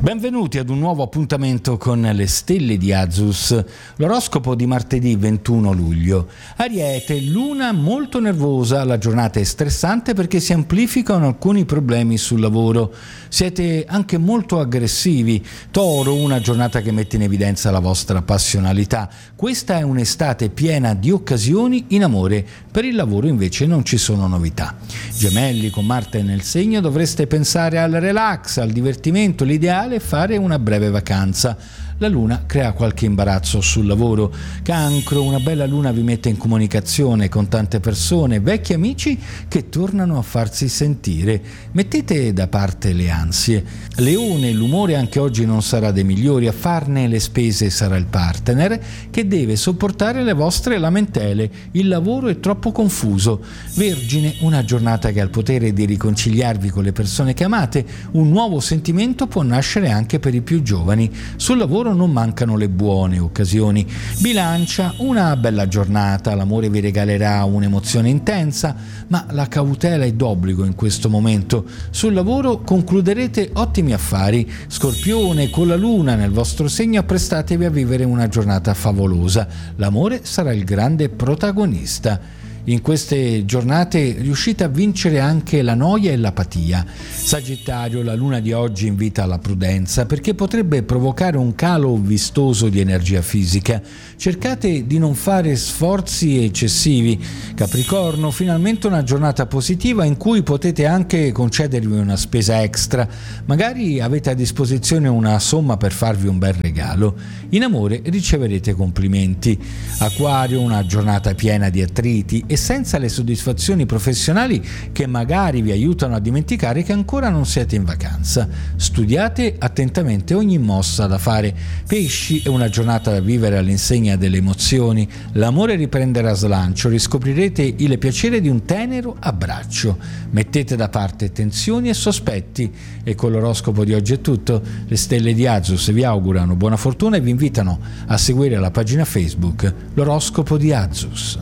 Benvenuti ad un nuovo appuntamento con le stelle di Azus, l'oroscopo di martedì 21 luglio. Ariete, luna molto nervosa, la giornata è stressante perché si amplificano alcuni problemi sul lavoro. Siete anche molto aggressivi. Toro, una giornata che mette in evidenza la vostra passionalità. Questa è un'estate piena di occasioni in amore, per il lavoro invece non ci sono novità. Gemelli, con Marte nel segno dovreste pensare al relax, al divertimento, l'ideale fare una breve vacanza. La luna crea qualche imbarazzo sul lavoro. Cancro, una bella luna vi mette in comunicazione con tante persone, vecchi amici che tornano a farsi sentire. Mettete da parte le ansie. Leone, l'umore anche oggi non sarà dei migliori, a farne le spese sarà il partner che deve sopportare le vostre lamentele. Il lavoro è troppo confuso. Vergine, una giornata che ha il potere di riconciliarvi con le persone che amate. Un nuovo sentimento può nascere anche per i più giovani. Sul lavoro non mancano le buone occasioni. Bilancia, una bella giornata, l'amore vi regalerà un'emozione intensa, ma la cautela è d'obbligo in questo momento. Sul lavoro concluderete ottimi affari. Scorpione, con la luna nel vostro segno apprestatevi a vivere una giornata favolosa. L'amore sarà il grande protagonista. In queste giornate riuscite a vincere anche la noia e l'apatia. Sagittario, la luna di oggi invita alla prudenza perché potrebbe provocare un calo vistoso di energia fisica. Cercate di non fare sforzi eccessivi. Capricorno, finalmente una giornata positiva in cui potete anche concedervi una spesa extra. Magari avete a disposizione una somma per farvi un bel regalo. In amore riceverete complimenti. Acquario, una giornata piena di attriti e senza le soddisfazioni professionali che magari vi aiutano a dimenticare che ancora non siete in vacanza. Studiate attentamente ogni mossa da fare. Pesci, è una giornata da vivere all'insegna delle emozioni. L'amore riprenderà slancio, riscoprirete il piacere di un tenero abbraccio. Mettete da parte tensioni e sospetti. E con l'oroscopo di oggi è tutto. Le stelle di Azus vi augurano buona fortuna e vi invitano a seguire la pagina Facebook L'oroscopo di Azus.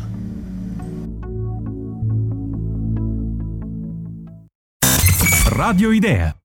Radio Idea.